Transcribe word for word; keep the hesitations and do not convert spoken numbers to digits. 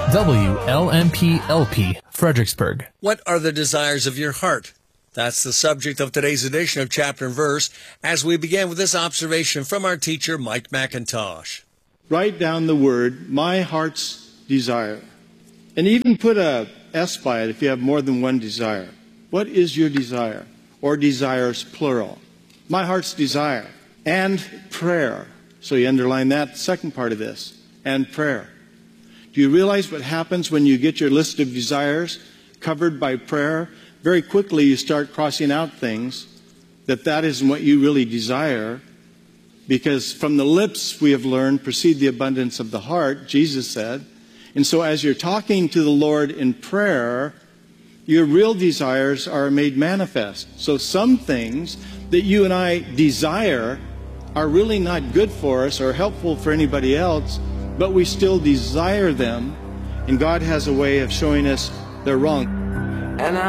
W L M P L P, Fredericksburg. What are the desires of your heart? That's the subject of today's edition of Chapter and Verse, as we begin with this observation from our teacher, Mike McIntosh. Write down the word, my heart's desire. And even put a S by it if you have more than one desire. What is your desire? Or desires, plural. My heart's desire. And prayer. So you underline that second part of this. And prayer. Do you realize what happens when you get your list of desires covered by prayer? Very quickly you start crossing out things that that isn't what you really desire, because from the lips, we have learned, proceed the abundance of the heart, Jesus said. And so as you're talking to the Lord in prayer, your real desires are made manifest. So some things that you and I desire are really not good for us or helpful for anybody else, but we still desire them, and God has a way of showing us they're wrong. And I